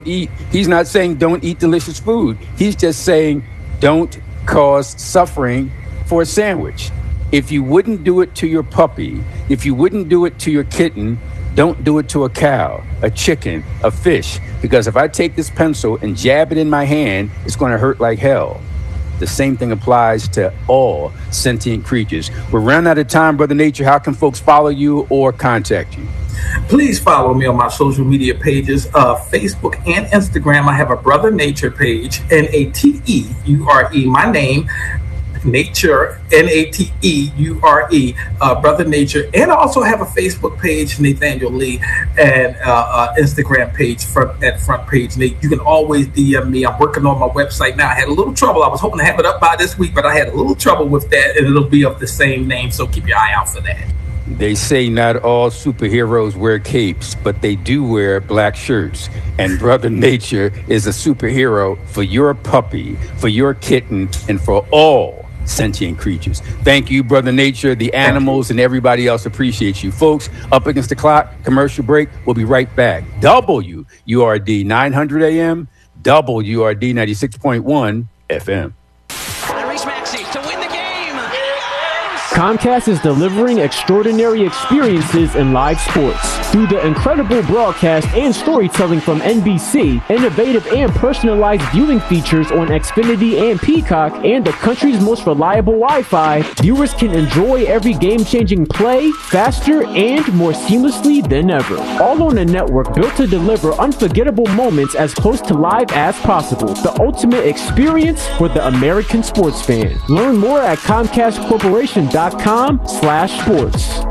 He's not saying don't eat delicious food. He's just saying don't cause suffering for a sandwich. If you wouldn't do it to your puppy, if you wouldn't do it to your kitten, don't do it to a cow, a chicken, a fish. Because if I take this pencil and jab it in my hand, it's going to hurt like hell. The same thing applies to all sentient creatures. We're running out of time, Brother Nature. How can folks follow you or contact you? Please follow me on my social media pages, Facebook and Instagram. I have a Brother Nature page, Nateure, my name, Nature, Nateure, Brother Nature. And I also have a Facebook page, Nathaniel Lee, and Instagram page, front page Nate. You can always DM me. I'm working on my website now. I had a little trouble. I was hoping to have it up by this week, but I had a little trouble with that, and it'll be of the same name, so keep your eye out for that. They say not all superheroes wear capes, but they do wear black shirts. And Brother Nature is a superhero for your puppy, for your kitten, and for all sentient creatures. Thank you, Brother Nature. The animals and everybody else appreciate you. Folks, up against the clock, commercial break. We'll be right back. WURD 900 AM, WURD 96.1 FM. Comcast is delivering extraordinary experiences in live sports. Through the incredible broadcast and storytelling from NBC, innovative and personalized viewing features on Xfinity and Peacock, and the country's most reliable Wi-Fi, viewers can enjoy every game-changing play faster and more seamlessly than ever. All on a network built to deliver unforgettable moments as close to live as possible. The ultimate experience for the American sports fan. Learn more at ComcastCorporation.com/sports.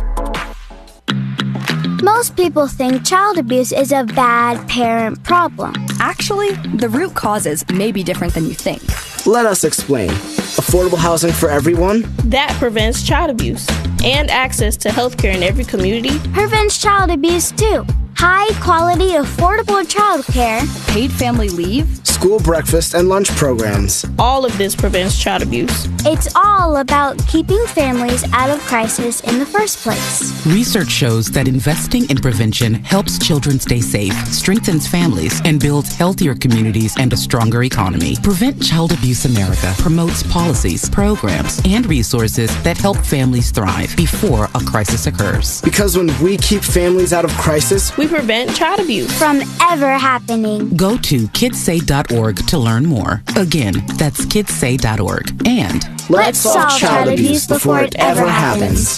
Most people think child abuse is a bad parent problem. Actually, the root causes may be different than you think. Let us explain. Affordable housing for everyone? That prevents child abuse. And access to healthcare in every community prevents child abuse too. High quality, affordable childcare. Paid family leave. School breakfast and lunch programs. All of this prevents child abuse. It's all about keeping families out of crisis in the first place. Research shows that investing in prevention helps children stay safe, strengthens families, and builds healthier communities and a stronger economy. Prevent Child Abuse America promotes policies, programs, and resources that help families thrive before a crisis occurs. Because when we keep families out of crisis, we prevent child abuse from ever happening. Go to kidssay.org to learn more. Again, that's kidssay.org. And let's solve child abuse before it ever happens.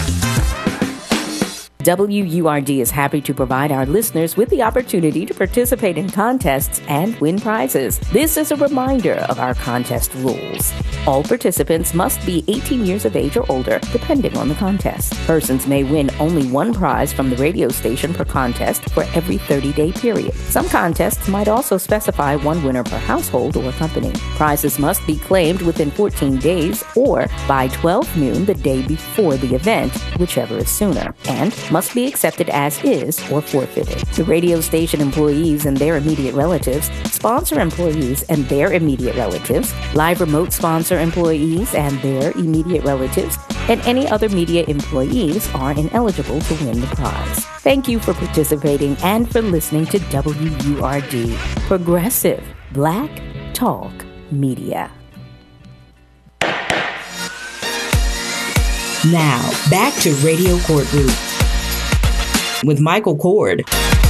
WURD is happy to provide our listeners with the opportunity to participate in contests and win prizes. This is a reminder of our contest rules. All participants must be 18 years of age or older, depending on the contest. Persons may win only one prize from the radio station per contest for every 30-day period. Some contests might also specify one winner per household or company. Prizes must be claimed within 14 days or by 12 noon the day before the event, whichever is sooner, and must be accepted as is or forfeited. The radio station employees and their immediate relatives, sponsor employees and their immediate relatives, live remote sponsor employees and their immediate relatives, and any other media employees are ineligible to win the prize. Thank you for participating and for listening to WURD, Progressive Black Talk Media. Now, back to Radio Courtroom with Michael Cord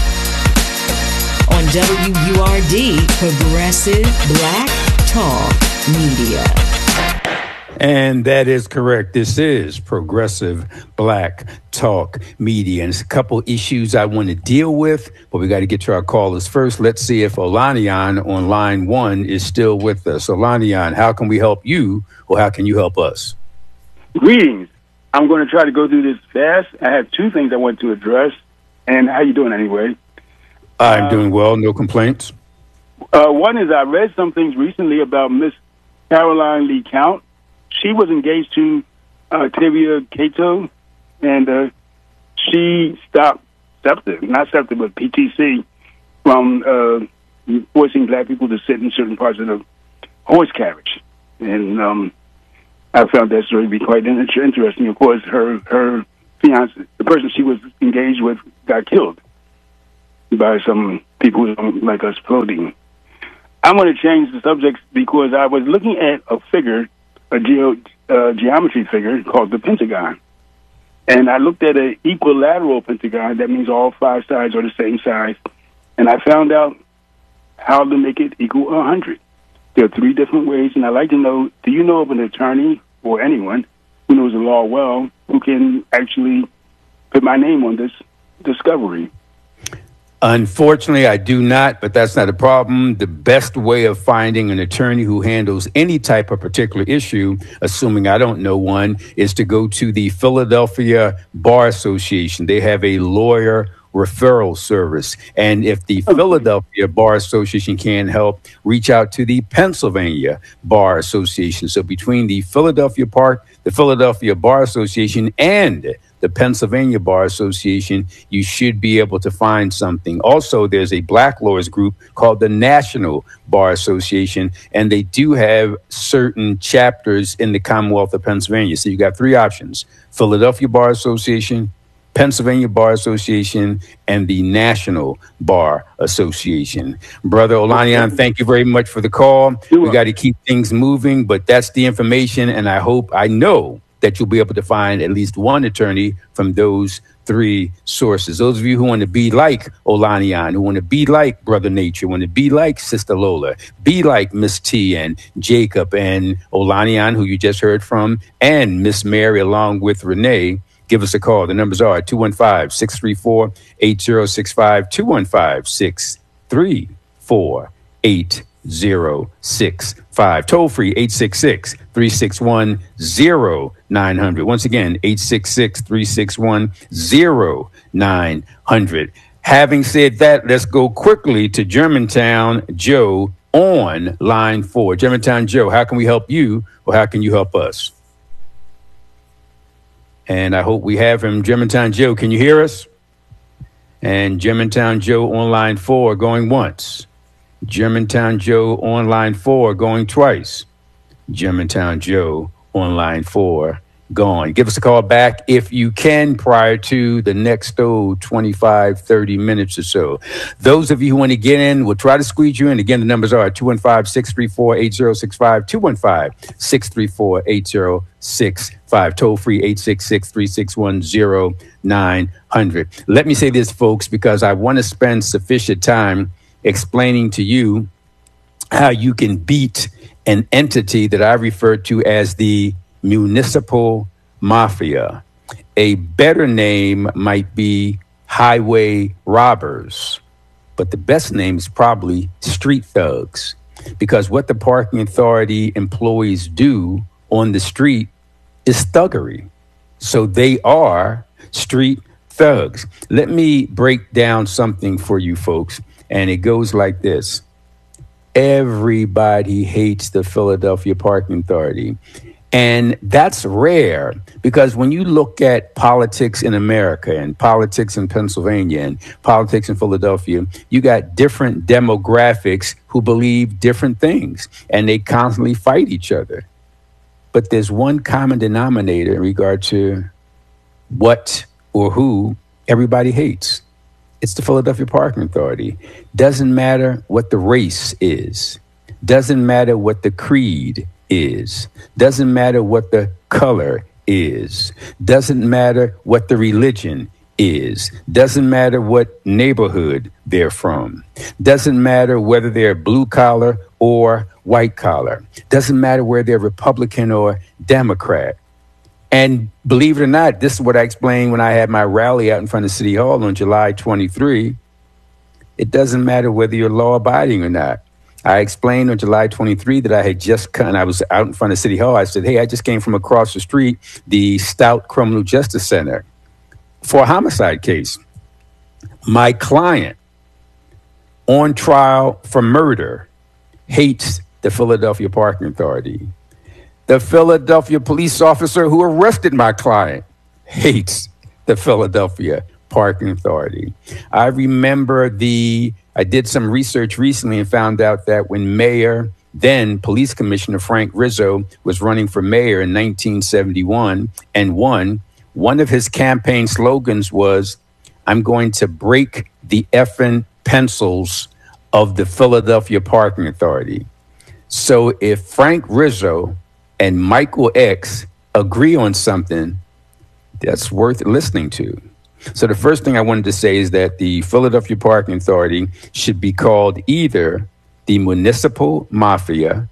on WURD, Progressive Black Talk Media. And that is correct. This is Progressive Black Talk Media. And it's a couple issues I want to deal with, but we got to get to our callers first. Let's see if Olanian on line 1 is still with us. Olanian, how can we help you, or how can you help us? Greetings. I'm going to try to go through this fast. I have two things I want to address. And how you doing anyway? I'm doing well. No complaints. One is I read some things recently about Miss Caroline Lee Count. She was engaged to Octavia Cato, and she stopped SEPTA, but PTC, from forcing black people to sit in certain parts of the horse carriage. And I found that story to be quite interesting. Of course, her fiance, the person she was engaged with, got killed by some people who don't like us floating. I'm going to change the subject because I was looking at a figure, a geometry figure called the pentagon. And I looked at an equilateral pentagon. That means all 5 sides are the same size. And I found out how to make it equal 100. There are 3 different ways, and I'd like to know, do you know of an attorney or anyone who knows the law well who can actually put my name on this discovery? Unfortunately, I do not, but that's not a problem. The best way of finding an attorney who handles any type of particular issue, assuming I don't know one, is to go to the Philadelphia Bar Association. They have a lawyer referral service. And if the Philadelphia Bar Association can't help, reach out to the Pennsylvania Bar Association. So between the Philadelphia Bar Association and the Pennsylvania Bar Association, you should be able to find something. Also, there's a black lawyers group called the National Bar Association, and they do have certain chapters in the Commonwealth of Pennsylvania. So you got 3 options: Philadelphia Bar Association, Pennsylvania Bar Association, and the National Bar Association. Brother Olaniyan, thank you very much for the call. We got to keep things moving, but that's the information, and I know that you'll be able to find at least one attorney from those 3 sources. Those of you who want to be like Olaniyan, who want to be like Brother Nature, want to be like Sister Lola, be like Miss T and Jacob and Olaniyan, who you just heard from, and Miss Mary, along with Renee, give us a call. The numbers are 215-634-8065, 215-634-8065. Toll free 866-361-0900. Once again, 866-361-0900. Having said that, let's go quickly to Germantown Joe on line 4. Germantown Joe, how can we help you, or how can you help us? And I hope we have him. Germantown Joe, can you hear us? And Germantown Joe on line 4 going once. Germantown Joe on line 4 going twice. Germantown Joe on line 4 gone. Give us a call back if you can prior to the next 25, 30 minutes or so. Those of you who want to get in, we'll try to squeeze you in. Again, the numbers are 215-634-8065, 215-634-8065. Toll free 866-361-0900. Let me say this, folks, because I want to spend sufficient time explaining to you how you can beat an entity that I refer to as the municipal mafia. A better name might be highway robbers, but the best name is probably street thugs, because what the parking authority employees do on the street is thuggery. So they are street thugs. Let me break down something for you folks, and it goes like this. Everybody hates the Philadelphia Parking Authority. And that's rare, because when you look at politics in America and politics in Pennsylvania and politics in Philadelphia, you got different demographics who believe different things, and they constantly fight each other. But there's one common denominator in regard to what or who everybody hates. It's the Philadelphia Parking Authority. Doesn't matter what the race is. Doesn't matter what the creed is. Doesn't matter what the color is. Doesn't matter what the religion is. Doesn't matter what neighborhood they're from. Doesn't matter whether they're blue collar or white collar. Doesn't matter whether they're Republican or Democrat. And believe it or not, this is what I explained when I had my rally out in front of City Hall on July 23. It doesn't matter whether you're law abiding or not. I explained on July 23 that I had just come, and I was out in front of City Hall. I said, hey, I just came from across the street, the Stout Criminal Justice Center, for a homicide case. My client, on trial for murder, hates the Philadelphia Parking Authority. The Philadelphia police officer who arrested my client hates the Philadelphia Parking Authority. I remember I did some research recently and found out that when then Police Commissioner Frank Rizzo was running for mayor in 1971 and won, one of his campaign slogans was, I'm going to break the effing pencils of the Philadelphia Parking Authority. So if Frank Rizzo and Michael X agree on something, that's worth listening to. So the first thing I wanted to say is that the Philadelphia Parking Authority should be called either the Municipal Mafia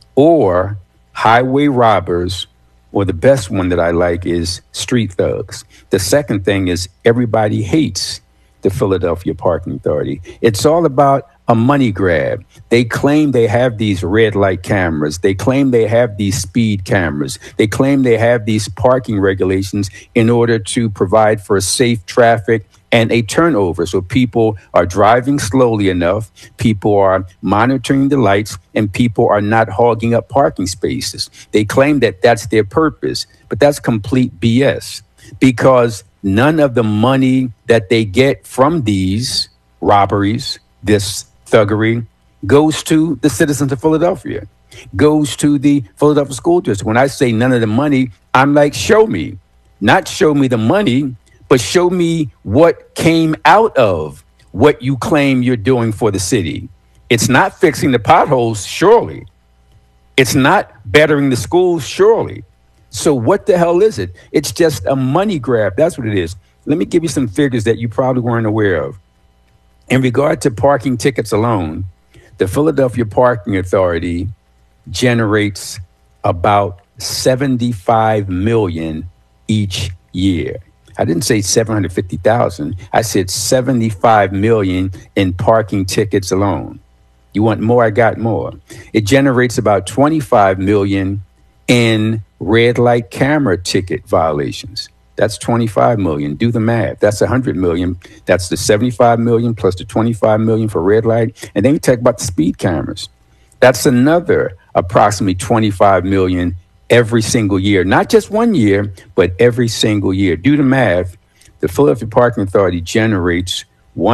or Highway Robbers, or the best one that I like is Street Thugs. The second thing is everybody hates the Philadelphia Parking Authority. It's all about a money grab. They claim they have these red light cameras. They claim they have these speed cameras. They claim they have these parking regulations in order to provide for safe traffic and a turnover. So people are driving slowly enough, people are monitoring the lights, and people are not hogging up parking spaces. They claim that that's their purpose, but that's complete BS, because none of the money that they get from these robberies, this thuggery, goes to the citizens of Philadelphia, goes to the Philadelphia School District. When I say none of the money, I'm like, show me. Not show me the money, but show me what came out of what you claim you're doing for the city. It's not fixing the potholes, surely. It's not bettering the schools, surely. So what the hell is it? It's just a money grab. That's what it is. Let me give you some figures that you probably weren't aware of. In regard to parking tickets alone, the Philadelphia Parking Authority generates about $75 million each year. I didn't say 750,000. I said 75 million in parking tickets alone. You want more? I got more. It generates about 25 million in red light camera ticket violations. That's 25 million. Do the math. That's 100 million. That's the 75 million plus the 25 million for red light. And then we talk about the speed cameras. That's another approximately 25 million every single year. Not just 1 year, but every single year. Do the math. The Philadelphia Parking Authority generates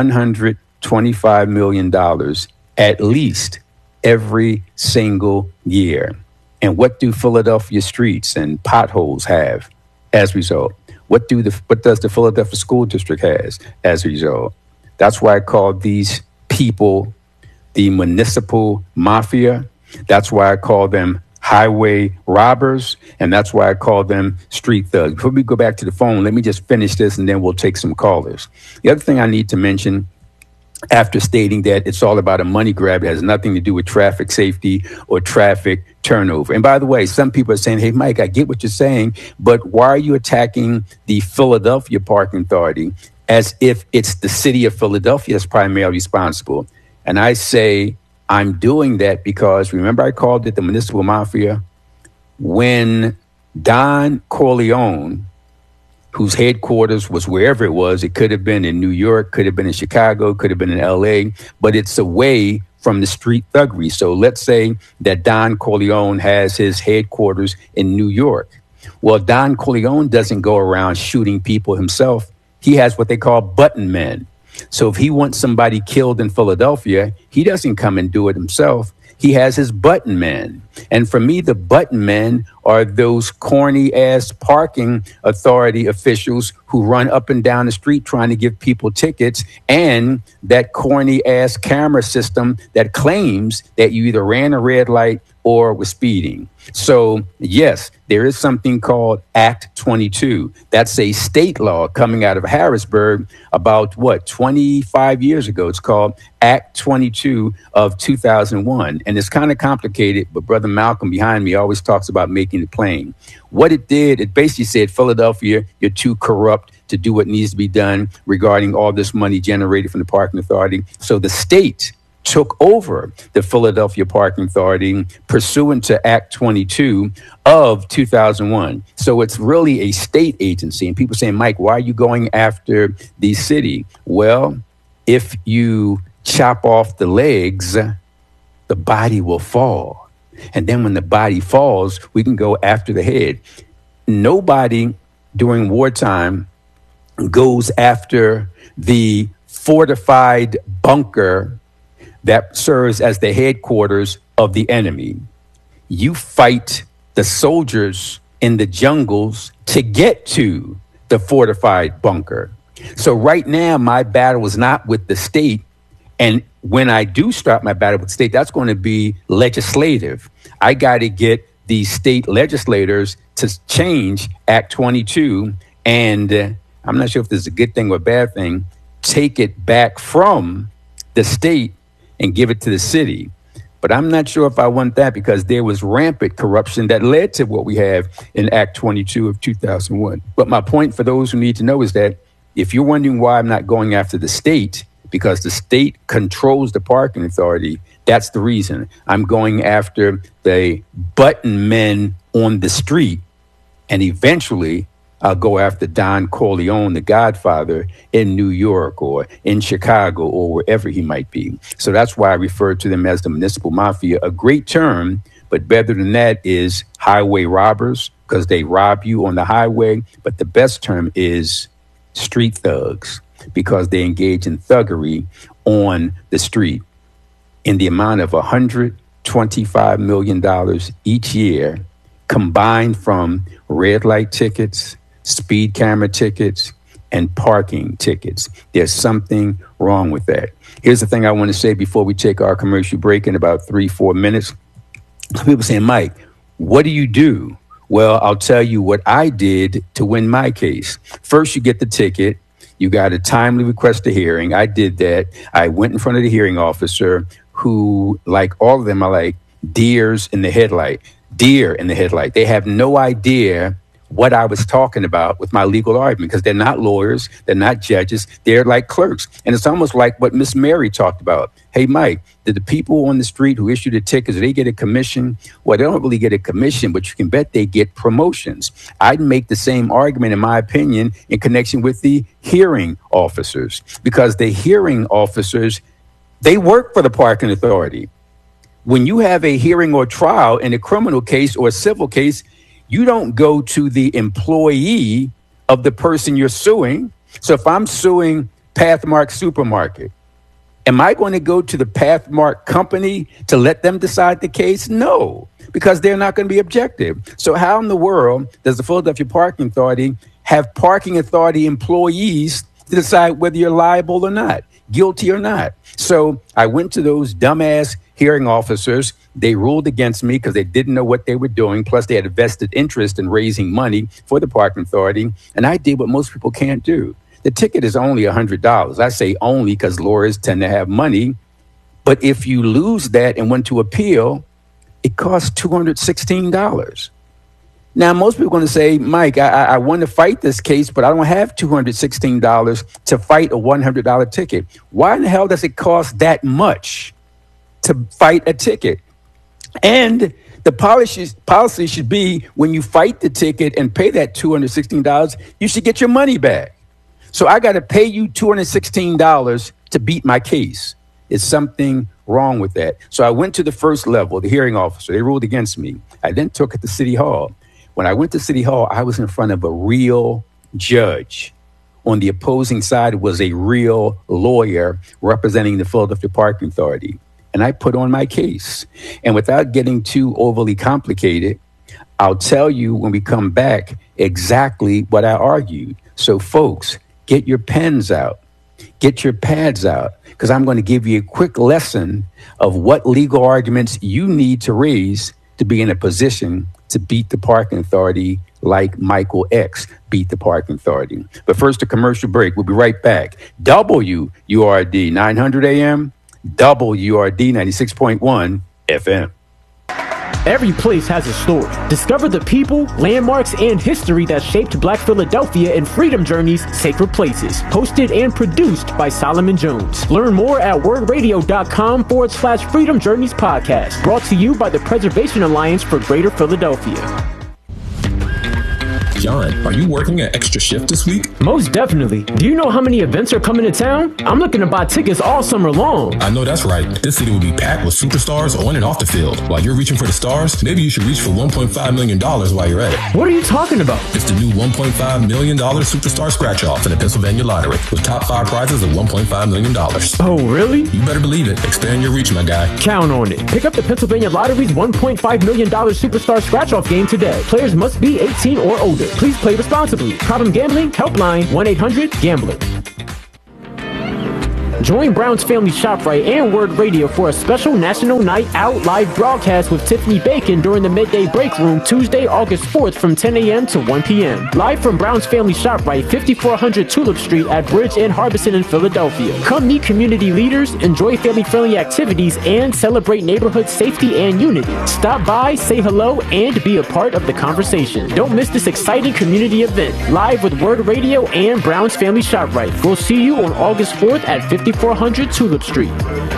$125 million at least every single year. And what do Philadelphia streets and potholes have as a result? What does the Philadelphia School District has as a result? That's why I call these people the municipal mafia. That's why I call them highway robbers, and that's why I call them street thugs. Before we go back to the phone, let me just finish this and then we'll take some callers. The other thing I need to mention, after stating that it's all about a money grab, it has nothing to do with traffic safety or traffic turnover. And by the way, some people are saying, hey, Mike, I get what you're saying, but why are you attacking the Philadelphia Parking Authority as if it's the city of Philadelphia that's primarily responsible? And I say, I'm doing that because, remember I called it the municipal mafia? When Don Corleone, whose headquarters was wherever it was, it could have been in New York, could have been in Chicago, could have been in LA, but it's away from the street thuggery. So let's say that Don Corleone has his headquarters in New York. Well, Don Corleone doesn't go around shooting people himself. He has what they call button men. So if he wants somebody killed in Philadelphia, he doesn't come and do it himself. He has his button men. And for me, the button men are those corny ass parking authority officials who run up and down the street trying to give people tickets, and that corny ass camera system that claims that you either ran a red light or was speeding. So yes, there is something called Act 22. That's a state law coming out of Harrisburg about 25 years ago. It's called Act 22 of 2001. And it's kind of complicated, but Brother Malcolm behind me always talks about making it plain. What it did, it basically said, Philadelphia, you're too corrupt to do what needs to be done regarding all this money generated from the parking authority. So the state took over the Philadelphia Parking Authority pursuant to Act 22 of 2001. So it's really a state agency. And people saying, Mike, why are you going after the city? Well, if you chop off the legs, the body will fall. And then when the body falls, we can go after the head. Nobody during wartime goes after the fortified bunker that serves as the headquarters of the enemy. You fight the soldiers in the jungles to get to the fortified bunker. So right now, my battle is not with the state. And when I do start my battle with the state, that's going to be legislative. I got to get the state legislators to change Act 22. And I'm not sure if this is a good thing or a bad thing, take it back from the state and give it to the city. But I'm not sure if I want that, because there was rampant corruption that led to what we have in Act 22 of 2001. But my point for those who need to know is that if you're wondering why I'm not going after the state, because the state controls the parking authority, that's the reason. I'm going after the button men on the street, and eventually I'll go after Don Corleone, the Godfather, in New York or in Chicago or wherever he might be. So that's why I refer to them as the municipal mafia. A great term, but better than that is highway robbers, because they rob you on the highway. But the best term is street thugs, because they engage in thuggery on the street in the amount of $125 million each year, combined from red light tickets, speed camera tickets, and parking tickets. There's something wrong with that. Here's the thing I want to say before we take our commercial break in about 3-4 minutes. People saying, Mike, what do you do? Well, I'll tell you what I did to win my case. First, you get the ticket. You got to timely request a hearing. I did that. I went in front of the hearing officer, who, like all of them, are like deers in the headlight. Deer in the headlight. They have no idea what I was talking about with my legal argument, because they're not lawyers, they're not judges, they're like clerks. And it's almost like what Miss Mary talked about. Hey, Mike, did the people on the street who issued the tickets, did they get a commission? Well, they don't really get a commission, but you can bet they get promotions. I'd make the same argument, in my opinion, in connection with the hearing officers, because the hearing officers, they work for the parking authority. When you have a hearing or trial in a criminal case or a civil case, you don't go to the employee of the person you're suing. So if I'm suing Pathmark Supermarket, am I going to go to the Pathmark company to let them decide the case? No, because they're not going to be objective. So how in the world does the Philadelphia Parking Authority have parking authority employees to decide whether you're liable or not, guilty or not? So I went to those dumbass hearing officers. They ruled against me because they didn't know what they were doing. Plus, they had a vested interest in raising money for the parking authority. And I did what most people can't do. The ticket is only $100. I say only because lawyers tend to have money. But if you lose that and went to appeal, it costs $216. Now, most people are going to say, Mike, I want to fight this case, but I don't have $216 to fight a $100 ticket. Why in the hell does it cost that much to fight a ticket? And the policy should be, when you fight the ticket and pay that $216, you should get your money back. So I got to pay you $216 to beat my case. It's something wrong with that. So I went to the first level, the hearing officer. They ruled against me. I then took it to City Hall. When I went to City Hall, I was in front of a real judge. On the opposing side was a real lawyer representing the Philadelphia Parking Authority. And I put on my case. And without getting too overly complicated, I'll tell you when we come back exactly what I argued. So folks, get your pens out, get your pads out, because I'm going to give you a quick lesson of what legal arguments you need to raise to be in a position to beat the parking authority like Michael X beat the parking authority. But first, a commercial break. We'll be right back. WURD 900 AM. WURD 96.1 FM. Every place has a story. Discover the people, landmarks, and history that shaped Black Philadelphia in Freedom Journey's Sacred Places. Hosted and produced by Solomon Jones. Learn more at wordradio.com/Freedom Journeys podcast. Brought to you by the Preservation Alliance for Greater Philadelphia. John, are you working an extra shift this week? Most definitely. Do you know how many events are coming to town? I'm looking to buy tickets all summer long. I know that's right. This city will be packed with superstars on and off the field. While you're reaching for the stars, maybe you should reach for $1.5 million while you're at it. What are you talking about? It's the new $1.5 million Superstar Scratch-Off in the Pennsylvania Lottery, with top 5 prizes of $1.5 million. Oh, really? You better believe it. Expand your reach, my guy. Count on it. Pick up the Pennsylvania Lottery's $1.5 million Superstar Scratch-Off game today. Players must be 18 or older. Please play responsibly. Problem gambling? Helpline 1-800-GAMBLER. Join Brown's Family ShopRite and Word Radio for a special National Night Out live broadcast with Tiffany Bacon during the Midday Break Room Tuesday, August 4th from 10 a.m. to 1 p.m. Live from Brown's Family ShopRite, 5400 Tulip Street at Bridge and Harbison in Philadelphia. Come meet community leaders, enjoy family-friendly activities, and celebrate neighborhood safety and unity. Stop by, say hello, and be a part of the conversation. Don't miss this exciting community event, live with Word Radio and Brown's Family ShopRite. We'll see you on August 4th at 5400 Tulip Street.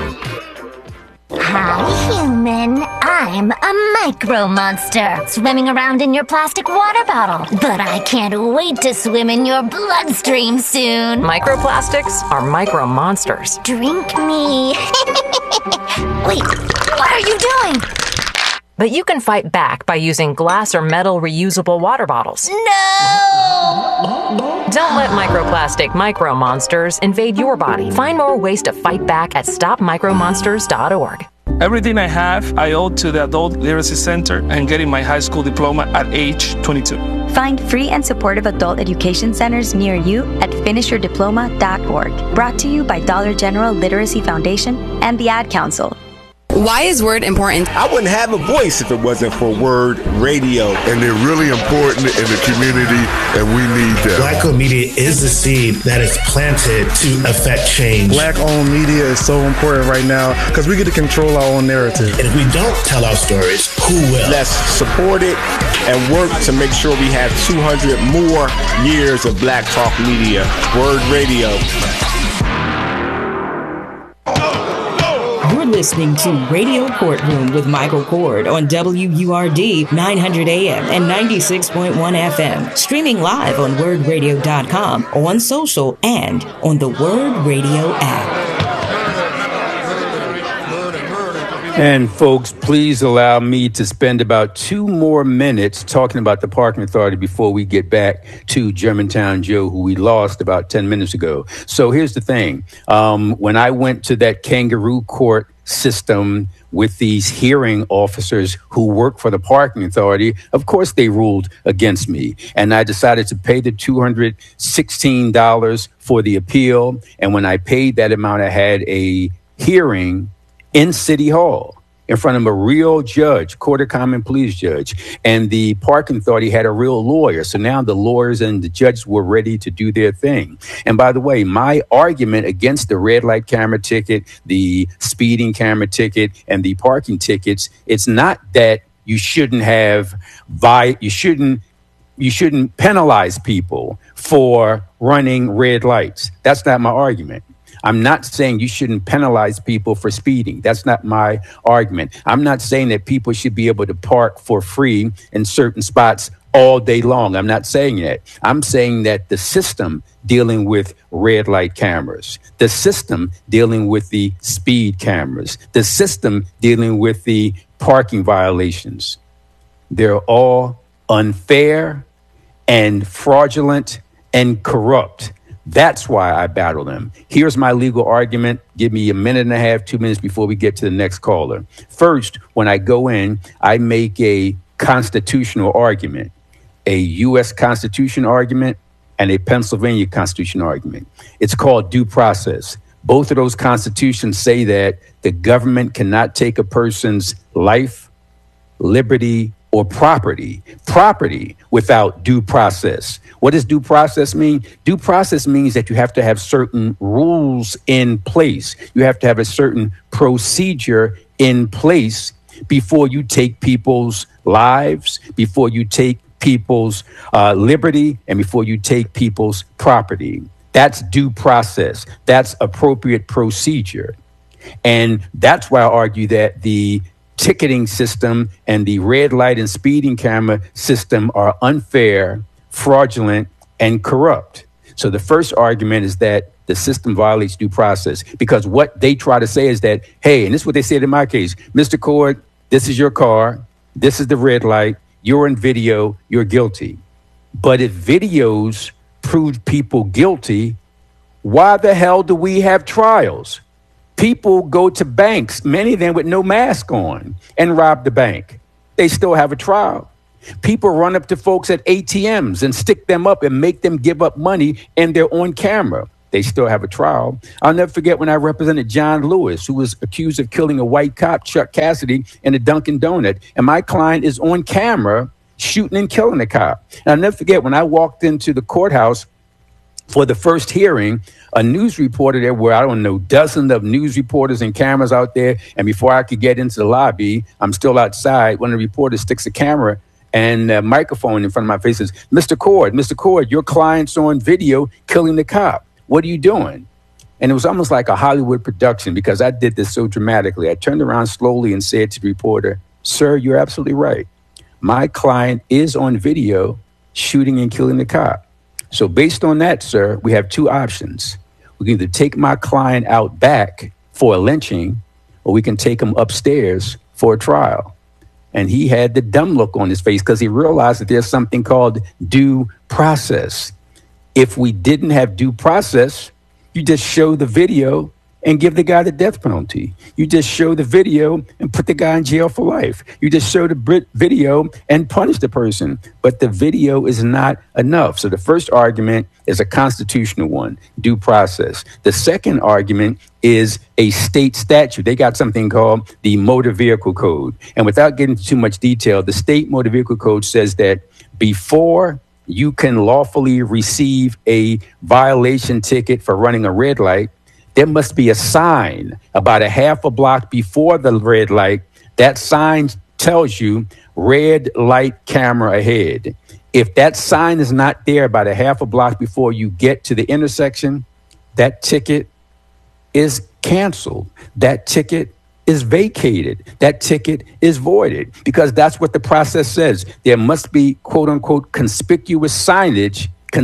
Hi, human. I'm a micro monster swimming around in your plastic water bottle. But I can't wait to swim in your bloodstream soon. Microplastics are micro monsters. Drink me. Wait, what are you doing? But you can fight back by using glass or metal reusable water bottles. No! Don't let microplastic micro monsters invade your body. Find more ways to fight back at stopmicromonsters.org. Everything I have, I owe to the Adult Literacy Center and getting my high school diploma at age 22. Find free and supportive adult education centers near you at finishyourdiploma.org. Brought to you by Dollar General Literacy Foundation and the Ad Council. Why is Word important? I wouldn't have a voice if it wasn't for Word Radio. And they're really important in the community, and we need them. Black-owned media is the seed that is planted to affect change. Black-owned media is so important right now because we get to control our own narrative. And if we don't tell our stories, who will? Let's support it and work to make sure we have 200 more years of Black Talk Media. Word Radio. You're listening to Radio Courtroom with Michael Cord on WURD 900 AM and 96.1 FM. Streaming live on wordradio.com, on social, and on the Word Radio app. And folks, please allow me to spend about 2 more minutes talking about the Parking Authority before we get back to Germantown Joe, who we lost about 10 minutes ago. So here's the thing. When I went to that kangaroo court system with these hearing officers who work for the Parking Authority, of course they ruled against me. And I decided to pay the $216 for the appeal. And when I paid that amount, I had a hearing in City Hall in front of a real judge, Court of Common Pleas judge. And the Parking Authority had a real lawyer. So now the lawyers and the judges were ready to do their thing. And by the way, my argument against the red light camera ticket, the speeding camera ticket, and the parking tickets, it's not that you shouldn't penalize people for running red lights. That's not my argument. I'm not saying you shouldn't penalize people for speeding. That's not my argument. I'm not saying that people should be able to park for free in certain spots all day long. I'm not saying that. I'm saying that the system dealing with red light cameras, the system dealing with the speed cameras, the system dealing with the parking violations, they're all unfair and fraudulent and corrupt. That's why I battle them. Here's my legal argument. Give me a minute and a half, 2 minutes before we get to the next caller. First, when I go in, I make a constitutional argument, a U.S. Constitution argument, and a Pennsylvania Constitution argument. It's called due process. Both of those constitutions say that the government cannot take a person's life, liberty, or property without due process. What does due process mean? Due process means that you have to have certain rules in place. You have to have a certain procedure in place before you take people's lives, before you take people's liberty, and before you take people's property. That's due process. That's appropriate procedure. And that's why I argue that the ticketing system and the red light and speeding camera system are unfair, fraudulent, and corrupt. So the first argument is that the system violates due process, because what they try to say is that, hey, and this is what they said in my case, Mr. Cord, this is your car, this is the red light, you're in video, you're guilty. But if videos prove people guilty, why the hell do we have trials? People go to banks, many of them with no mask on, and rob the bank. They still have a trial. People run up to folks at ATMs and stick them up and make them give up money, and they're on camera. They still have a trial. I'll never forget when I represented John Lewis, who was accused of killing a white cop, Chuck Cassidy, in a Dunkin' Donut. And my client is on camera shooting and killing the cop. And I'll never forget when I walked into the courthouse for the first hearing, a news reporter there were, I don't know, dozens of news reporters and cameras out there. And before I could get into the lobby, I'm still outside. One of the reporters sticks a camera and a microphone in front of my face, says, Mr. Cord, your client's on video killing the cop. What are you doing? And it was almost like a Hollywood production because I did this so dramatically. I turned around slowly and said to the reporter, sir, you're absolutely right. My client is on video shooting and killing the cop. So based on that, sir, we have two options. We can either take my client out back for a lynching, or we can take him upstairs for a trial. And he had the dumb look on his face because he realized that there's something called due process. If we didn't have due process, you just show the video and give the guy the death penalty. You just show the video and put the guy in jail for life. You just show the video and punish the person. But the video is not enough. So the first argument is a constitutional one, due process. The second argument is a state statute. They got something called the Motor Vehicle Code. And without getting into too much detail, the state Motor Vehicle Code says that before you can lawfully receive a violation ticket for running a red light, there must be a sign about a half a block before the red light. That sign tells you red light camera ahead. If that sign is not there about a half a block before you get to the intersection, that ticket is canceled. That ticket is vacated. That ticket is voided because that's what the process says. There must be, quote unquote, conspicuous signage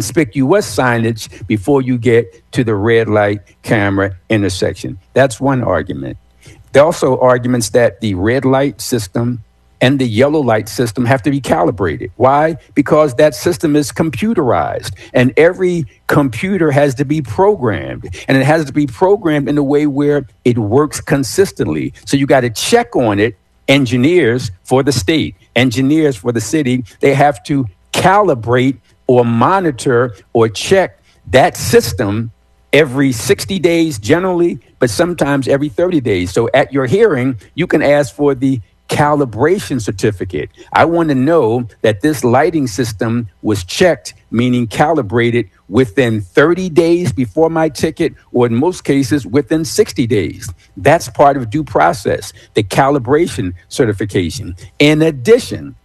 before you get to the red light camera intersection. That's one argument. There are also arguments that the red light system and the yellow light system have to be calibrated. Why? Because that system is computerized and every computer has to be programmed, and it has to be programmed in a way where it works consistently. So you got to check on it. Engineers for the state, engineers for the city, they have to calibrate or monitor or check that system every 60 days generally, but sometimes every 30 days. So at your hearing, you can ask for the calibration certificate. I want to know that this lighting system was checked, meaning calibrated within 30 days before my ticket, or in most cases within 60 days. That's part of due process, the calibration certification. In addition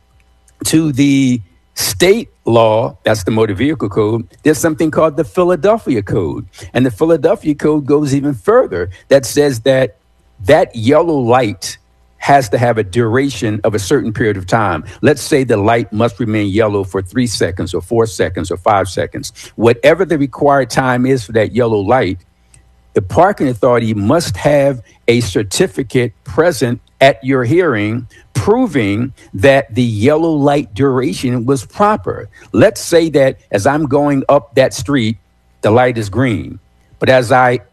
to the state law, that's the Motor Vehicle Code, there's something called the Philadelphia Code. And the Philadelphia Code goes even further. That says that that yellow light has to have a duration of a certain period of time. Let's say the light must remain yellow for 3 seconds or 4 seconds or 5 seconds. Whatever the required time is for that yellow light, the parking authority must have a certificate present at your hearing proving that the yellow light duration was proper. Let's say that as I'm going up that street, the light is green. But as I'm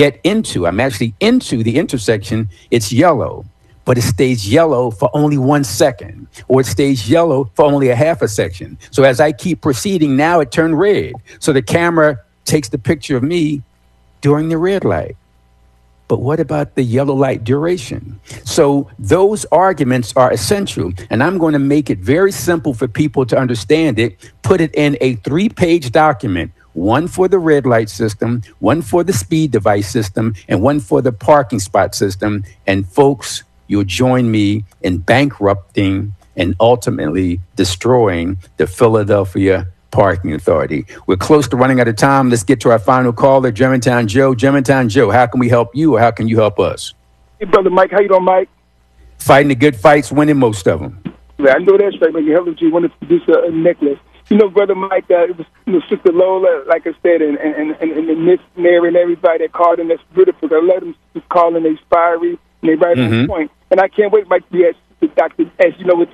actually into the intersection, it's yellow. But it stays yellow for only 1 second, or it stays yellow for only a half a second. So as I keep proceeding, now it turned red. So the camera takes the picture of me during the red light. But what about the yellow light duration? So those arguments are essential, and I'm going to make it very simple for people to understand it, put it in a 3-page document, one for the red light system, one for the speed device system, and one for the parking spot system. And folks, you'll join me in bankrupting and ultimately destroying the Philadelphia Parking Authority. We're close to running out of time. Let's get to our final caller, Germantown Joe. Germantown Joe, how can we help you, or how can you help us? Hey, Brother Mike. How you doing, Mike? Fighting the good fights, winning most of them. Yeah, I know that's right, man. You helped me want to produce a necklace. You know, Brother Mike, it was Sister Lola, like I said, and Miss Mary and everybody that called in. That's beautiful. I let them just call in, they fiery, and they right on point. And I can't wait, Mike, to be the doctor, as you know, with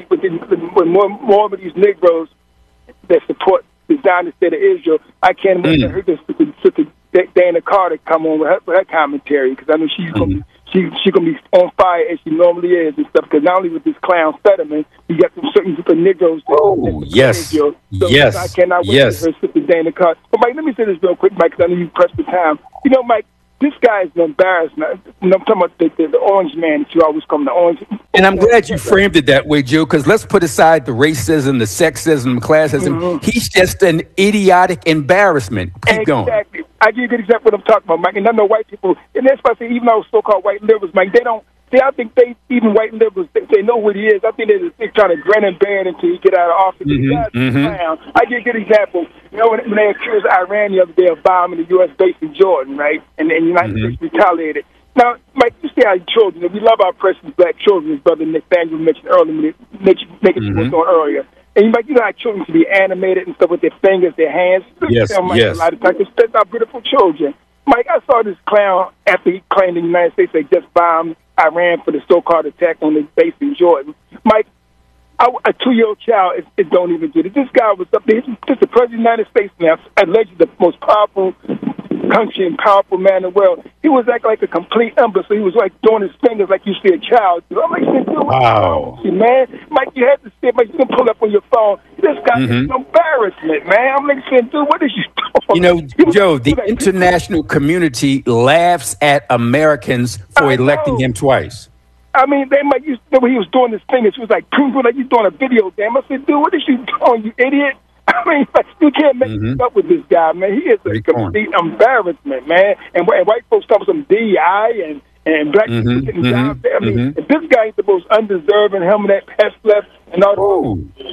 more of these Negroes that support the Zionist state of Israel. I can't wait to hear Sister Dana Carter come on with her commentary, because I know she's going to be She gonna be on fire as she normally is and stuff. Because not only with this clown Fetterman, you got some certain group of Negroes. Yes. So Yes. I cannot wait Yes. to hear Sister Dana Carter. But Mike, let me say this real quick, Mike, because I know you pressed the time. You know, Mike, this guy is an embarrassment. I'm talking about the orange man that you always call him, the orange. And I'm glad you framed it that way, Joe, because let's put aside the racism, the sexism, the classism. He's just an idiotic embarrassment. Keep going. Exactly. I give you a good example of what I'm talking about, Mike. And I know white people, and that's why I say even those so-called white liberals, Mike, they don't. See, I think even white liberals, they know who he is. I think they're trying to grin and bear it until he get out of office. I give you a good example. You know, when they accused Iran the other day of bombing the U.S. base in Jordan, right? And the United States retaliated. Now, Mike, you see our children. We love our precious black children, as Brother Nathaniel mentioned earlier, earlier. And you know how children can be animated and stuff with their fingers, their hands. Yes. A lot of times, that's our beautiful children. Mike, I saw this clown after he claimed the United States had just bombed Iran for the so-called attack on the base in Jordan. Mike, a 2-year-old child, it don't even get it. This guy was up there. He's just the president of the United States now, allegedly the most powerful country and powerful man in the world. He was acting like a complete imbecile. He was like doing his fingers like you see a child. I'm like, wow, man. Mike, you had to see it. Mike, you can pull up on your phone. This guy is an embarrassment, man. I'm like, dude, what is you doing? You know, Joe, the international community laughs at Americans for electing him twice. I mean, they might use when he was doing this thing, she was like, like you doing a video game. I said, dude, what is you doing, you idiot? I mean, you can't make this up with this guy, man. He is a complete embarrassment, man. And white folks talking some DEI and black people getting jobs. I mean, if this guy is the most undeserving, him and that pest left, and all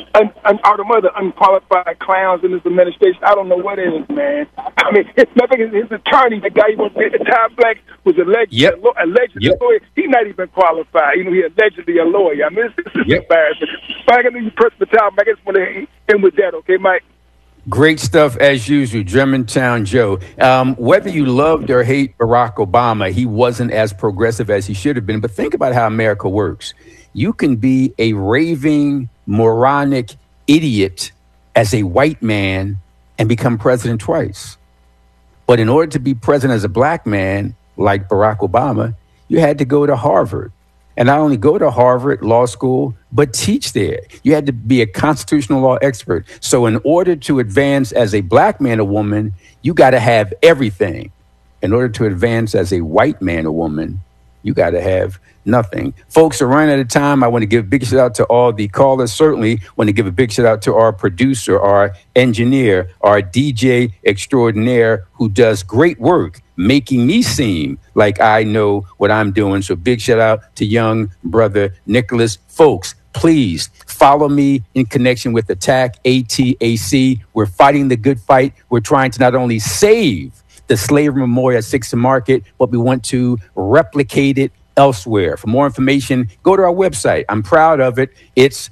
the other unqualified clowns in this administration, I don't know what it is, man. I mean, his attorney, the guy he wants to Ty Black, was allegedly a lawyer. He's not even qualified. You know, he's allegedly a lawyer. I mean, this is embarrassing. But I got to you press the time. I just want to end with that, okay, Mike? Great stuff as usual, Germantown Joe. Whether you loved or hate Barack Obama, he wasn't as progressive as he should have been. But think about how America works. You can be a raving, moronic idiot as a white man and become president twice. But in order to be president as a black man, like Barack Obama, you had to go to Harvard. And not only go to Harvard Law School, but teach there. You had to be a constitutional law expert. So in order to advance as a black man or woman, you got to have everything. In order to advance as a white man or woman, you got to have nothing. Folks, are running out of time. I want to give a big shout out to all the callers. Certainly want to give a big shout out to our producer, our engineer, our DJ extraordinaire who does great work making me seem like I know what I'm doing. So big shout out to young brother Nicholas. Folks, please follow me in connection with Attack ATAC. We're fighting the good fight. We're trying to not only save the slavery memorial at 6th and Market, but we want to replicate it elsewhere. For more information, go to our website. I'm proud of it. It's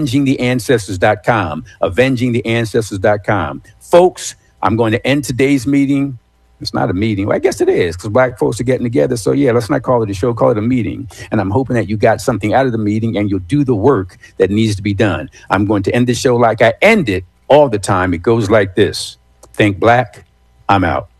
avengingtheancestors.com. Avengingtheancestors.com. Folks, I'm going to end today's meeting. It's not a meeting. Well, I guess it is because black folks are getting together. So, yeah, let's not call it a show, call it a meeting. And I'm hoping that you got something out of the meeting and you'll do the work that needs to be done. I'm going to end the show like I end it all the time. It goes like this. Think black. I'm out.